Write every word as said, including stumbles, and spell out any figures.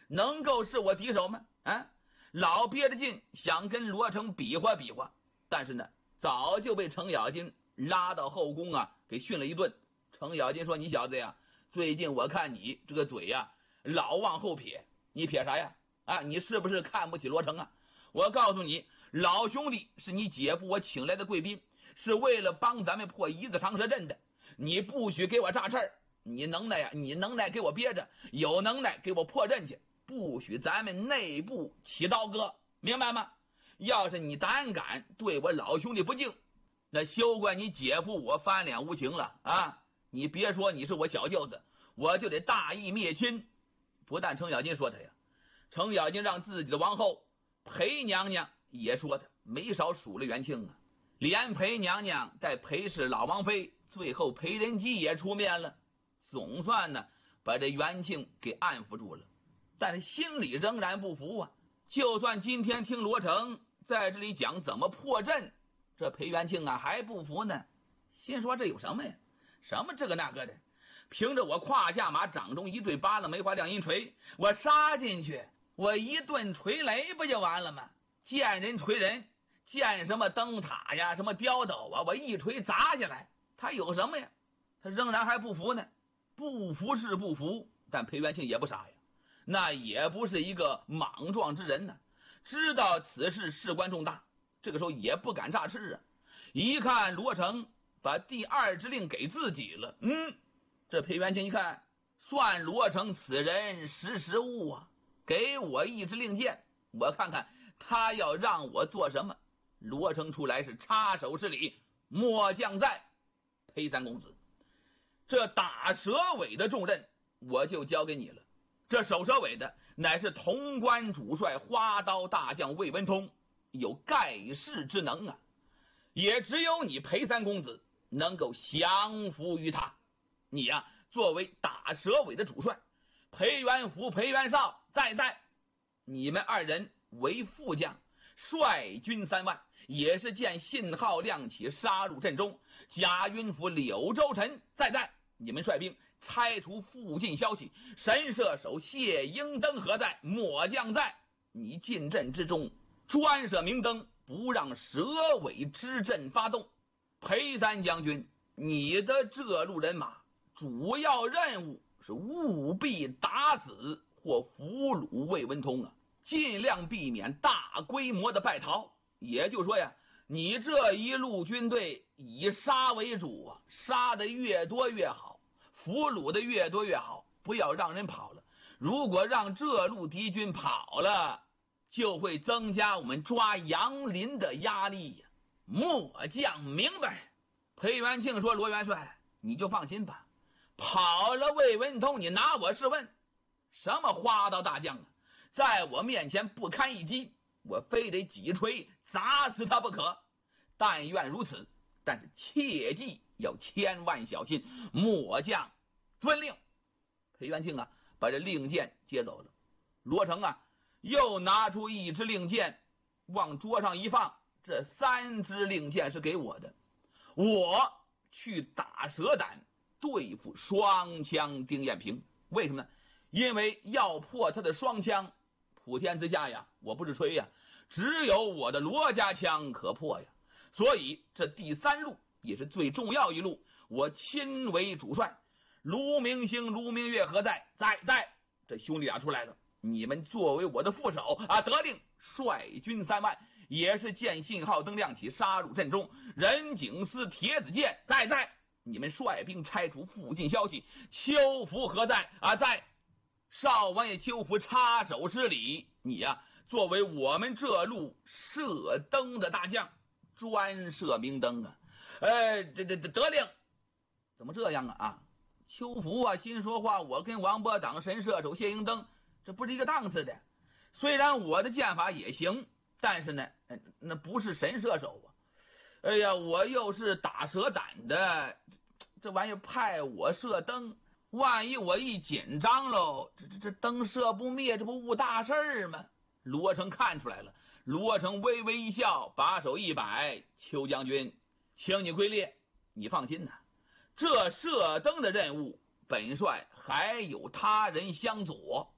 能够是我敌手吗？啊，老憋着劲想跟罗成比划比划，但是呢，早就被程咬金拉到后宫啊，给训了一顿。程咬金说：“你小子呀，最近我看你这个嘴呀，老往后撇，你撇啥呀？啊，你是不是看不起罗成啊？我告诉你，老兄弟是你姐夫我请来的贵宾，是为了帮咱们破一字长蛇阵的，你不许给我炸事儿。你能耐呀，你能耐给我憋着，有能耐给我破阵去，不许咱们内部起刀割，明白吗？要是你胆敢对我老兄弟不敬，那休怪你姐夫我翻脸无情了啊！你别说你是我小舅子，我就得大义灭亲。”不但程咬金说他呀，程咬金让自己的王后裴娘娘也说他，没少数了元庆啊。连裴娘娘带裴氏老王妃，最后裴仁基也出面了，总算呢把这元庆给安抚住了。但是心里仍然不服啊，就算今天听罗成在这里讲怎么破阵，这裴元庆啊还不服呢，心说这有什么呀，什么这个那个的，凭着我胯下马掌中一对八了梅花亮银锤，我杀进去，我一顿锤雷不就完了吗？见人锤人，见什么灯塔呀什么雕斗啊，我一锤砸下来，他有什么呀？他仍然还不服呢。不服是不服，但裴元庆也不傻呀，那也不是一个莽撞之人呢，知道此事事关重大，这个时候也不敢诈痴啊。一看罗成把第二支令给自己了，嗯，这裴元庆一看，算罗成此人识时务啊，给我一支令箭，我看看他要让我做什么。罗成出来是插手施礼：“末将在，裴三公子，这打蛇尾的重任我就交给你了。这守蛇尾的乃是潼关主帅花刀大将魏文通，有盖世之能啊，也只有你裴三公子能够降服于他。你呀、啊，作为打蛇尾的主帅，裴元福、裴元绍在在，你们二人为副将，率军三万，也是见信号亮起，杀入阵中。贾云甫、柳州臣在在，你们率兵拆除附近消息。神射手谢英登何在？末将在，你进阵之中，专设明灯，不让蛇尾之阵发动。裴三将军，你的这路人马主要任务是务必打死或俘虏魏文通啊，尽量避免大规模的败逃。也就是说呀，你这一路军队以杀为主啊，杀的越多越好，俘虏的越多越好，不要让人跑了。如果让这路敌军跑了，就会增加我们抓杨林的压力呀。末将明白。裴元庆说：“罗元帅，你就放心吧，跑了魏文通，你拿我试问？什么花刀大将啊，在我面前不堪一击，我非得几锤砸死他不可。但愿如此，但是切记要千万小心。末将遵令。”裴元庆啊，把这令箭接走了。罗成啊，又拿出一支令箭往桌上一放，这三支令箭是给我的，我去打蛇胆对付双枪丁彦平。为什么呢？因为要破他的双枪，普天之下呀，我不是吹呀，只有我的罗家枪可破呀。所以这第三路也是最重要一路，我亲为主帅。卢明星、卢明月何在？在在。这兄弟俩出来了，你们作为我的副手啊，得令率军三万，也是见信号灯亮起，杀入阵中。任景思、铁子健在在，你们率兵拆除附近消息。邱福何在？啊，在。少王爷邱福插手施礼，你呀、啊，作为我们这路射灯的大将，专射明灯啊。呃，得得得令。怎么这样啊？啊，邱福啊，心说话，我跟王伯党、神射手谢英登，这不是一个档次的。虽然我的剑法也行，但是呢，那不是神射手啊。哎呀，我又是打蛇胆的，这玩意儿派我射灯，万一我一紧张喽，这这这灯射不灭，这不误大事吗？罗成看出来了，罗成微微一笑，把手一摆：“邱将军，请你归列，你放心呐、啊，这射灯的任务，本帅还有他人相佐。